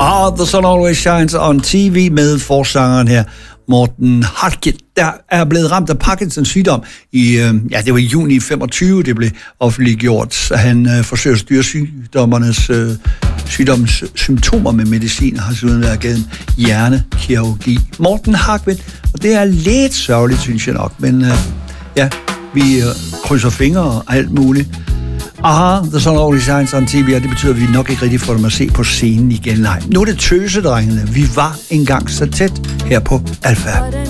The Sun Always Shines on TV med forsangeren her, Morten Harket, der er blevet ramt af Parkinsons sygdom i, det var i juni 25, det blev offentliggjort. Han forsøger at styre sygdommens symptomer med medicin, og har siden været gennem hjernekirurgi. Morten Harket, og det er lidt sørgeligt, synes jeg nok, men vi krydser fingre og alt muligt. The Sun Always Shines on TV, og det betyder, at vi nok ikke rigtig får dem at se på scenen igen. Nej, nu er det tøsedrengene. Vi var engang så tæt her på Alfa.